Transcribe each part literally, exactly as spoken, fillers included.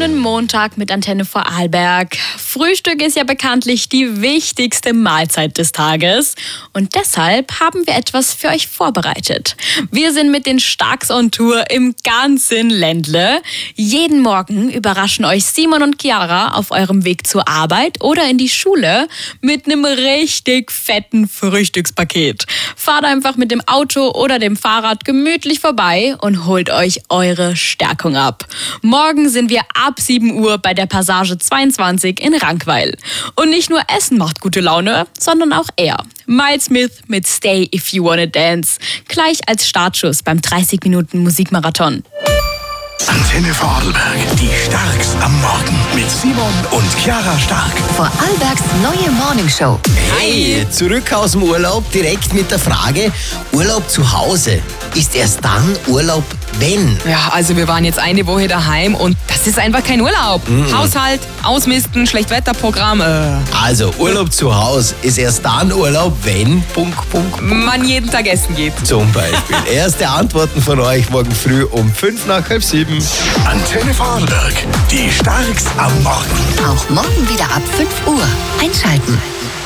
schönen Montag mit Antenne Vorarlberg. Frühstück ist ja bekanntlich die wichtigste Mahlzeit des Tages und deshalb haben wir etwas für euch vorbereitet. Wir sind mit den Starks on Tour im ganzen Ländle. Jeden Morgen überraschen euch Simon und Chiara auf eurem Weg zur Arbeit oder in die Schule mit einem richtig fetten Frühstückspaket. Fahrt einfach mit dem Auto oder dem Fahrrad gemütlich vorbei und holt euch eure Stärkung ab. Morgen sind wir ab sieben Uhr bei der Passage zweiundzwanzig in Rankweil. Und nicht nur Essen macht gute Laune, sondern auch er. Miles Smith mit Stay If You Wanna Dance. Gleich als Startschuss beim dreißig Minuten Musikmarathon. Antenne Vorarlberg, die Starks am Morgen mit Simon und Chiara Stark. Vorarlbergs neue Morningshow. Hey, zurück aus dem Urlaub, direkt mit der Frage, Urlaub zu Hause, ist erst dann Urlaub, wenn? Ja, also wir waren jetzt eine Woche daheim und das ist einfach kein Urlaub. Mhm. Haushalt, Ausmisten, Schlechtwetterprogramm. Äh. Also Urlaub zu Hause ist erst dann Urlaub, wenn Punkt, Punkt, Punkt. man jeden Tag essen geht. Zum Beispiel. Erste Antworten von euch morgen früh um fünf nach halb sieben. Antenne Vorarlberg, die Starks am Morgen. Auch morgen wieder ab fünf Uhr. Einschalten.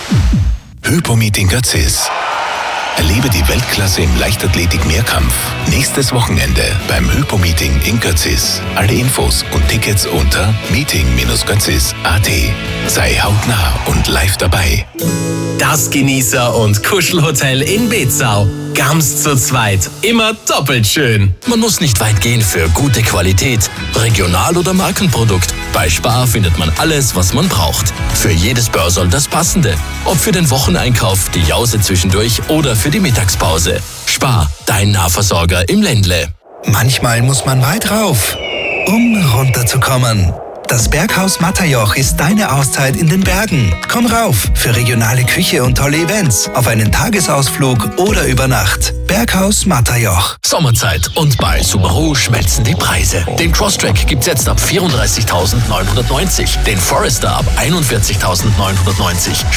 Hypo-Meeting Götzis. Erlebe die Weltklasse im Leichtathletik-Mehrkampf. Nächstes Wochenende beim Hypo-Meeting in Götzis. Alle Infos und Tickets unter meeting Bindestrich götzis Punkt at. Sei hautnah und live dabei. Das Genießer- und Kuschelhotel in Betzau. Ganz zu zweit. Immer doppelt schön. Man muss nicht weit gehen für gute Qualität. Regional- oder Markenprodukt. Bei Spar findet man alles, was man braucht. Für jedes Börsel das Passende. Ob für den Wocheneinkauf, die Jause zwischendurch oder für die Mittagspause. Spar, dein Nahversorger im Ländle. Manchmal muss man weit rauf, um runterzukommen. Das Berghaus Matterjoch ist deine Auszeit in den Bergen. Komm rauf für regionale Küche und tolle Events, auf einen Tagesausflug oder über Nacht. Berghaus Matterjoch. Sommerzeit und bei Subaru schmelzen die Preise. Den Crosstrack gibt's jetzt ab vierunddreißigtausendneunhundertneunzig, den Forester ab einundvierzigtausendneunhundertneunzig.